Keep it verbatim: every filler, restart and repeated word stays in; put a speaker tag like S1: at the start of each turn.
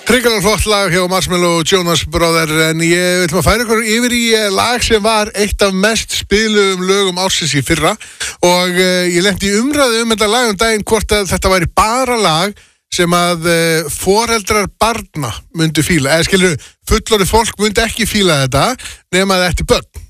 S1: Hrikalega flott lag hjá Marshmello og Jonas Brother, en ég vil maður færa ykkur yfir í lag sem var eitt af mest spiluðum lögum ársins í fyrra og uh, ég lenti í umræðu um þetta lag um daginn hvort að þetta væri bara lag sem að uh, foreldrar barna myndu fíla, eða skilur fullorðið fólk myndi ekki fíla þetta nema það ætti börn.